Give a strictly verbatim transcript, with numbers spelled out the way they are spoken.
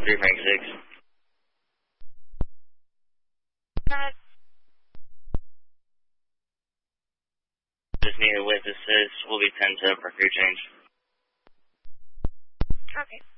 three Frank six. Uh, Just need a with assist. Will be ten seven for crew change. okay.